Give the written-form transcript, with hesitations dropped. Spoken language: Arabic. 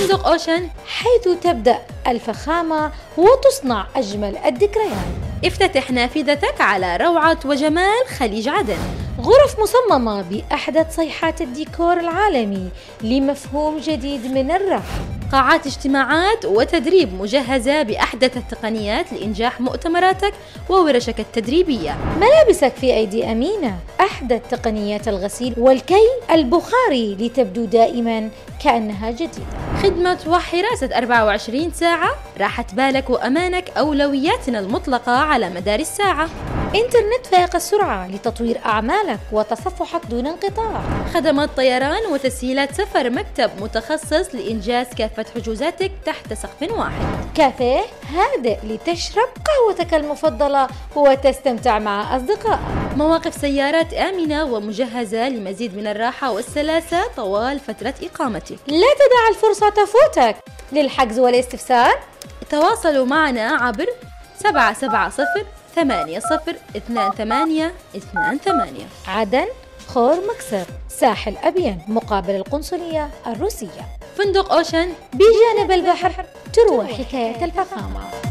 فندق أوشن، حيث تبدأ الفخامة وتصنع أجمل الذكريات. افتتح نافذتك على روعة وجمال خليج عدن. غرف مصممة بأحدث صيحات الديكور العالمي لمفهوم جديد من الراحة. قاعات اجتماعات وتدريب مجهزة بأحدث التقنيات لإنجاح مؤتمراتك وورشك التدريبية. ملابسك في أيدي أمينة، أحدث تقنيات الغسيل والكي البخاري لتبدو دائما كأنها جديدة. خدمة وحراسة 24 ساعة، راحة بالك وأمانك أولوياتنا المطلقة على مدار الساعة. إنترنت فائق السرعة لتطوير أعمالك وتصفحك دون انقطاع. خدمات طيران وتسهيلات سفر، مكتب متخصص لإنجاز كافة حجوزاتك تحت سقف واحد. كافيه هادئ لتشرب قهوتك المفضلة وتستمتع مع أصدقائك. مواقف سيارات آمنة ومجهزة لمزيد من الراحة والسلاسة طوال فترة إقامتك. لا تدع الفرصة تفوتك. للحجز والاستفسار تواصلوا معنا عبر 770-802828. عدن، خور مكسر، ساحل أبين مقابل القنصلية الروسية. فندق أوشن بجانب البحر، تروى حكاية الفخامة.